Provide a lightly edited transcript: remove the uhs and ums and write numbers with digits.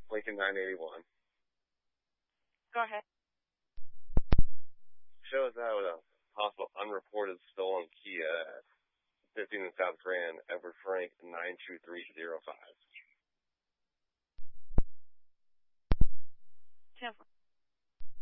Lincoln 981. Go ahead. Shows out a possible unreported stolen Kia at 15 in South Grand, Edward Frank 92305.